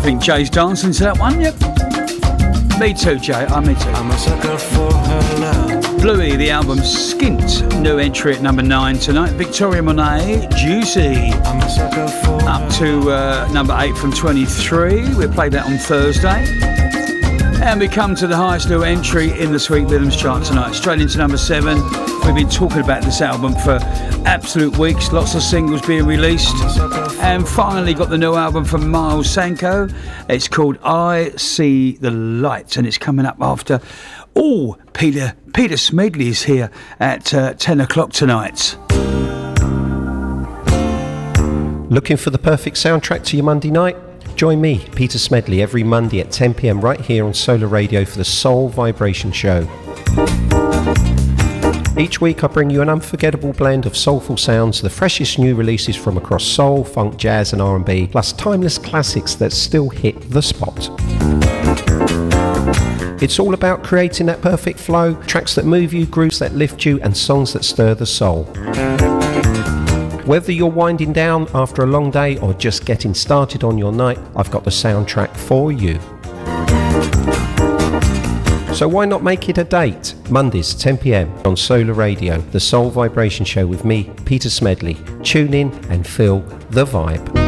think Jay's dancing to that one, yep. Me too, Jay. Me too. I'm a sucker for her love. Bluey, the album Skint, new entry at number 9 tonight. Victoria Monet, Juicy. I'm a sucker for up to number 8 from 23. We played that on Thursday. And we come to the highest new entry in the Sweet Rhythms chart tonight, straight into number 7. We've been talking about this album for absolute weeks, lots of singles being released. And finally got the new album from Miles Sanko. It's called I See the Light, and it's coming up after... Peter Smedley is here at 10 o'clock tonight. Looking for the perfect soundtrack to your Monday night? Join me, Peter Smedley, every Monday at 10 p.m. right here on Solar Radio for the Soul Vibration Show. Each week I bring you an unforgettable blend of soulful sounds, the freshest new releases from across soul, funk, jazz and R&B, plus timeless classics that still hit the spot. It's all about creating that perfect flow, tracks that move you, grooves that lift you, and songs that stir the soul. Whether you're winding down after a long day or just getting started on your night, I've got the soundtrack for you. So why not make it a date? Mondays, 10 p.m. on Solar Radio, the Soul Vibration Show with me, Peter Smedley. Tune in and feel the vibe.